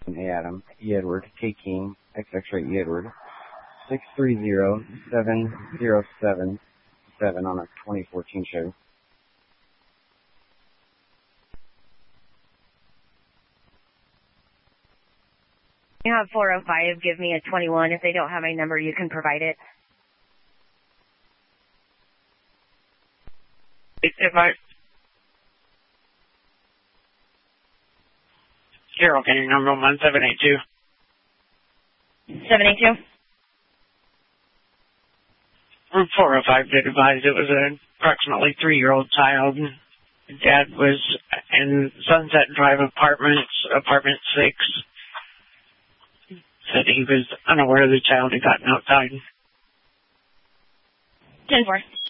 A. Adam, E. Edward, K. King, X X-ray E. Edward, 630-7077 on a 2014 show. You have 405, give me a 21. If they don't have my number, you can provide it. If I... Carol, can you number 1782? 782? Room 405 did advise it was an approximately 3-year-old child. Dad was in Sunset Drive Apartments, apartment 6. Said he was unaware the child had gotten outside. 10-4.